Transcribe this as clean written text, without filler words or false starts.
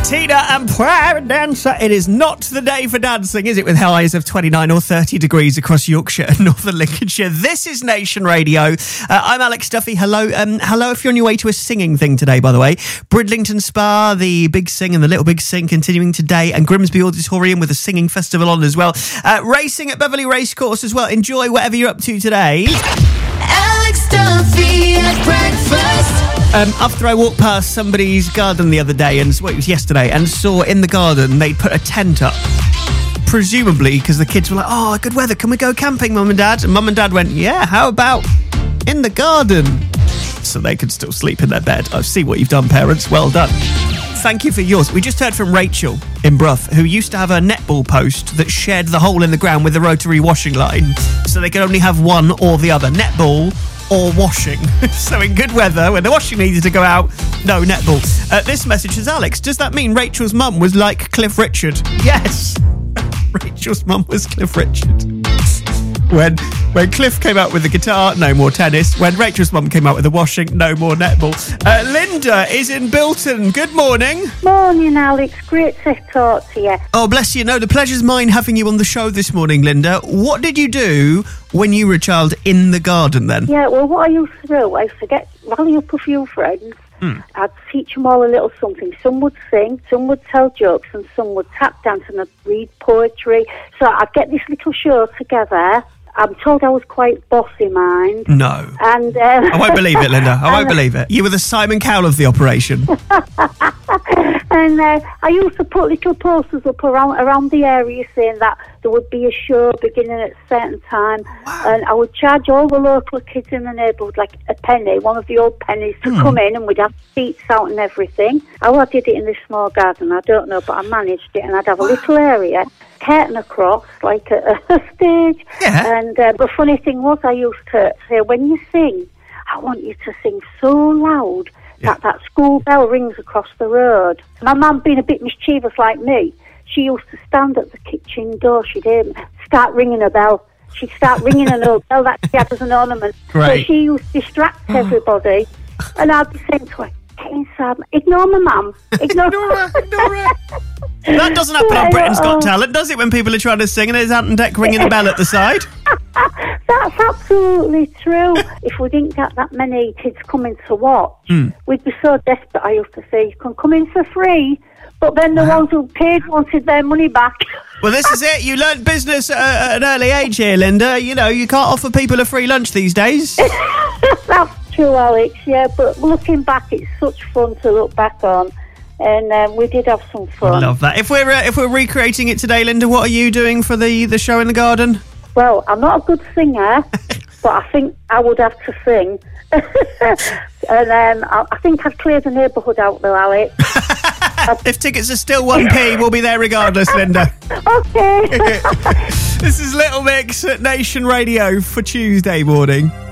Tina and Private Dancer. It is not the day for dancing, is it, with highs of 29 or 30 degrees across Yorkshire and northern Lincolnshire. This is Nation Radio. I'm Alex Duffy. Hello. Hello if you're on your way to a singing thing today, by the way. Bridlington Spa, the Big Sing and the Little Big Sing continuing today, and Grimsby Auditorium with a singing festival on as well. Racing at Beverley Racecourse as well. Enjoy whatever you're up to today. Alex Duffy at breakfast. After I walked past somebody's garden the other day, and it was yesterday, and saw in the garden they'd put a tent up. Presumably because the kids were like, oh, good weather, can we go camping, Mum and Dad? And Mum and Dad went, yeah, how about in the garden? So they could still sleep in their bed. I see what you've done, parents. Well done. Thank you for yours. We just heard from Rachel in Brough, who used to have a netball post that shared the hole in the ground with the rotary washing line, so they could only have one or the other, netball or washing. So in good weather, when the washing needed to go out, no netball. This message says, Alex, does that mean Rachel's mum was like Cliff Richard? Yes. Rachel's mum was Cliff Richard. When Cliff came out with the guitar, no more tennis. When Rachel's mum came out with the washing, no more netball. Linda is in Bilton. Good morning. Morning, Alex. Great to talk to you. Oh, bless you. No, the pleasure's mine having you on the show this morning, Linda. What did you do when you were a child in the garden then? Yeah, well, what I used to do, I used to rally up a few friends. I'd teach them all a little something. Some would sing, some would tell jokes, and some would tap dance and I'd read poetry. So I'd get this little show together. I'm told I was quite bossy mind. No. And I won't believe it, Linda. I won't believe it. You were the Simon Cowell of the operation. And I used to put little posters up around the area saying that there would be a show beginning at a certain time. Wow. And I would charge all the local kids in the neighbourhood like a penny, one of the old pennies, to come in, and we'd have seats out and everything. How I did it in this small garden, I don't know, but I managed it, and I'd have a little area, curtain across, like a stage. Yeah. And the funny thing was, I used to say, when you sing, I want you to sing so loud that school bell rings across the road. My mum, being a bit mischievous like me, she used to stand at the kitchen door. She'd start ringing a bell. She'd start ringing an old bell that she had as an ornament. Right. So she used to distract everybody. And I'd be saying to her, get inside. Ignore my mum. Ignore her. That doesn't happen on Britain's Got Talent, does it, when people are trying to sing and there's Ant and Dec ringing the bell at the side? That's absolutely true. If we didn't get that many kids coming to watch, we'd be so desperate. I used to say, you can come in for free, but then the ones who paid wanted their money back. Well, this is it. You learnt business at an early age here, Linda. You know, you can't offer people a free lunch these days. That's true, Alex, yeah, but looking back, it's such fun to look back on. And we did have some fun. I love that. If we're recreating it today, Linda, what are you doing for the show in the garden? Well, I'm not a good singer, but I think I would have to sing. And I think I've cleared the neighbourhood out though, Alex. If tickets are still 1p, we'll be there regardless, Linda. Okay. This is Little Mix at Nation Radio for Tuesday morning.